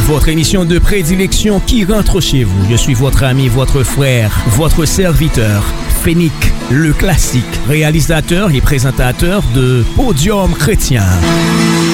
votre émission de prédilection qui rentre chez vous. Je suis votre ami, votre frère, votre serviteur, Fénique, le classique, réalisateur et présentateur de Podium Chrétien.